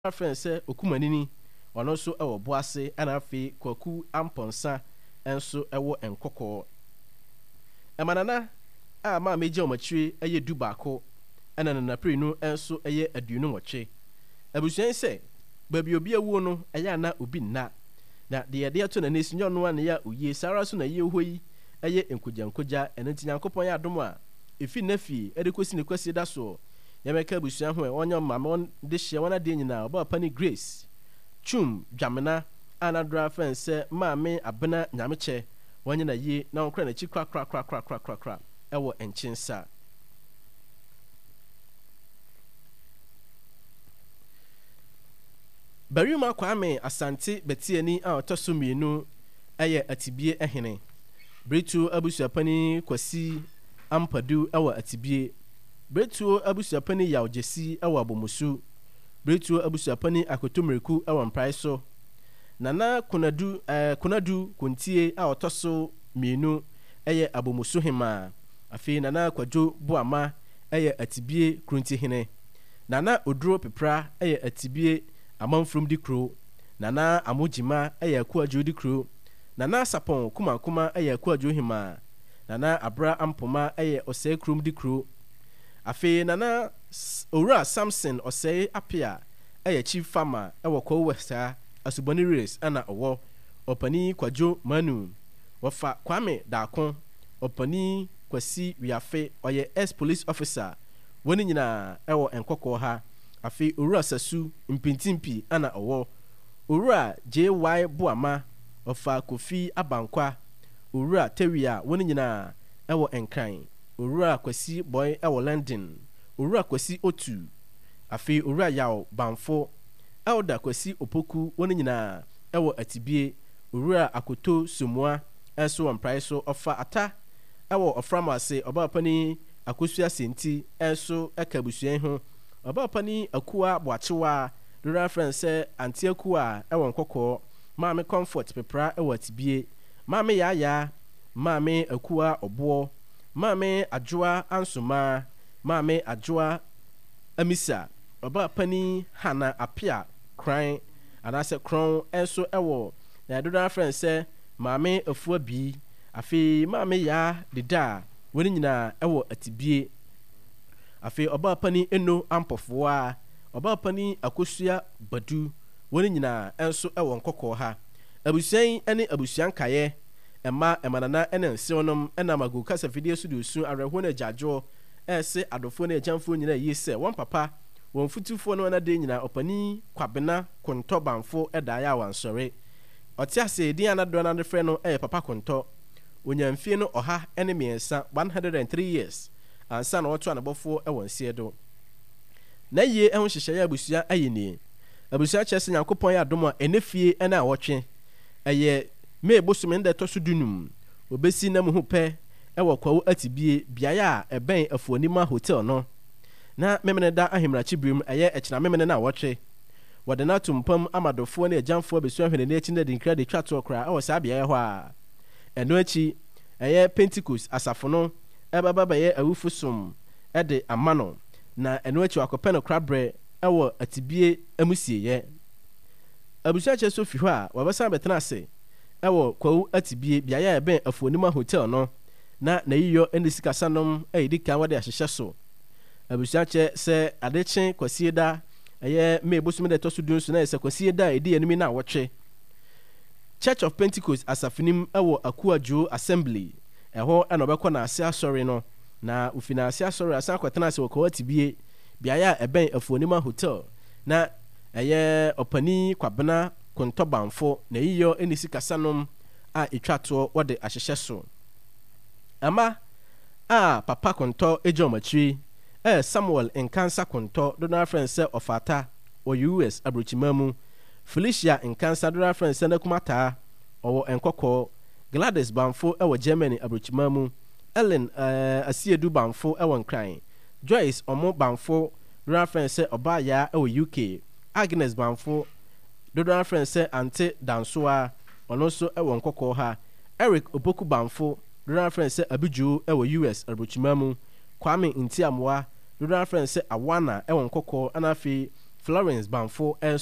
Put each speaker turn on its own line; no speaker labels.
friend sɛ okumanini ɔno nso ɛwɔ boase ɛna afei kwaku amponsa ɛnso ɛwɔ nkɔkɔɔ ɛmanana a maa megye ɔmakyire ɛyɛ du baako ɛna nanapiri no ɛnso ɛyɛ aduonu nwɔtwe abusuan sɛ baabi obi awuo no ɛyɛ ana obi nna na deɛ yɛde ato n'ani si nyɛ ɔno a ne yɛ oye saa ara so na yie hɔ yi ɛyɛ nkogyankogya ɛno nti nyankopɔn yɛ adom a ɛfi nna fie ɛde kɔsi ne kwasi da soɔ yɛmɛka abusua ho ɔnyɛ mama wɔn de hyɛ wɔn adeɛ nyinaa ɔbaa pani grace twum dwamena a nadora fɛn sɛ maame abena nyamekyɛ wɔnyɛ na yie na wɔkora n'akyi krakrakrakrakrakrakra ɛwɔ nkyɛnsa barima kwame asante betiani a ɔtɔ so mmienu ɛyɛ atibie ɛhene bretu abusuapani kwasi ampadu ɛwɔ atibie bretu abusuapani yawgyesi ɛwɔ abomusu bretu abusuapani akotomiriku ɛwɔ mprae so nana kunadu kuntie a ɔtɔ so mmienu ɛyɛ abomusu hema afei nana kwadwo boama ɛyɛ atibie kuruntihene nana oduro pepra ɛyɛ atibie amanfrom di kuro nana amojima ɛyɛ akuadwo di kuro nana sapon kumakuma ɛyɛ akuadwo hema nana abra ampoma ɛyɛ ɔsɛe kurom di kuro afei nana owura samson ɔsɛe apia ɛyɛ chief farmer ɛwɔ kɔwɛsaa asubɔne race ɛna ɔwɔ ɔpani kwadwo manu wɔfa kwame daako ɔpani kwasi wiafe ɔyɛ ex police officer wɔne nyinaa ɛwɔ nkɔkɔɔ ha afei owura sasu mpintimpi ɛna ɔwɔ owura jy boama ɔfa kofi abankwa owura tewia wɔne nyinaa ɛwɔ nkran owura kwasi boy ɛwɔ london owura kwasi otu afei owura yaw banfo elda kwasi opoku wɔne nyinaa ɛwɔ atibie owura akoto somua ɛso wɔ mprae so ɔfa ata ɛwɔ ɔframase ɔbaapani akosua senti ɛso ɛka busua ho ɔbaapani akua boakyewa dora frɛn sɛ ante akua ɛwɔ nkɔkɔɔ maame comfort pepra ɛwɔ atibie maame yaya maame akua ɔboɔ maame adwoa ansoma maame adwoa amisa ɔbaapani hana apia kran anaasɛ kron ɛnso ɛwɔ na dora frɛn sɛ maame afua bi afei maame ya deda wɔne nyinaa ɛwɔ atibie afei ɔbaapani eno ampɔfoɔ ɔbaapani akosua badu wɔne nyinaa ɛnso ɛwɔ nkɔkɔɔ ha abusuan ɛne abusuan kaeɛ ɛma ɛmanana ɛne nsew ɛnam agu kasa fidie so de osu awerɛhoɔ no agyadwoɔ ɛsɛ adɔfoɔ no agyamfoɔ nyinaa yie sɛ wɔn papa wɔn futufoɔ no ɛnade nyinaa ɔpani kwabena kontɔ banfo ɛdaeɛ a wansɔre ɔte ase din anadoɔ no frɛ no ɛyɛ papa kontɔ onyamfie no 103 years ansa na wɔto anabɔfoɔ ɛwɔ nseɛ do na yie ɛho hyehyɛeɛ abusua ɛyɛ nie abusua kyerɛ sɛ nyankopɔn yɛ adom a ɛnɛ fie ɛna a wɔtwe ɛyɛ mee bosom no da ɛtɔ so dunum obɛsi na mu ho pɛ ɛwɔ kwawo atibie beaeɛ a ɛbɛn afuonima hotel no na memene da ahemrakyi birim ɛyɛ ɛkyena memene no a wɔtwe wɔde no ato mpam amadofoɔ ne agyamfoɔ abɛsua hwene no akyi no de nkra de twa toɔ koraa ɛwɔ saa beaeɛ hɔ a ɛno akyi ɛyɛ pentecost asafo no ɛbɛba bɛyɛ awufo som ɛde ama no na ɛno akyi wakɔpɛ no korabrɛ ɛwɔ atibie amusieɛ abusua kyerɛ so fi hɔ a wɔbɛsan bɛtena ase ɛwɔ kwawu atibie beaeɛ a ɛbɛn afuonima hotel no na n'ayiyɔ ɛne sikasanom ɛyɛdi kan wɔde ahyehyɛ so abusua kyerɛ sɛ adekye kwasie da ɛyɛ mee bosom da ɛtɔ so dun so na ɛsɛ kwasie da a ɛdi anim na wɔtwe church of pentecost asafonim ɛwɔ akuadwo assembly ɛhɔ ɛna ɔbɛkɔ n'ase asɔre no na ofi n'ase asɔre asan akɔtena ase wɔ kwawu atibie beaeɛ a ɛbɛn afuonima hotel na ɛyɛ ɔpani kwabena kontɔ banfo na yiyɔ ɛne sikasanom a ɛtwa toɔ wɔde ahyehyɛ so ama a papa kontɔ ɛgya ɔmakyiri samuel nkansa kontɔ dona frɛn sɛ ɔfata wɔ us aburokyima mu felicia nkansa dona frɛn sɛ nakumataa ɔwɔ nkɔkɔɔ gladys banfo ɛwɔ germany aburokyima mu ellen asiedu banfo ɛwɔ nkran joyce ɔmo banfo dona frɛn sɛ ɔbaayaa ɛwɔ uk agnes banfo dodona frɛn sɛ ante dansoa ɔno nso ɛwɔ nkɔkɔɔ ha eric opoku banfo dodona frɛn sɛ abidwo ɛwɔ us aburokyima mu kwame ntiamoa dodona frɛn sɛ awana ɛwɔ nkɔkɔɔ ana afei Florence Bamfo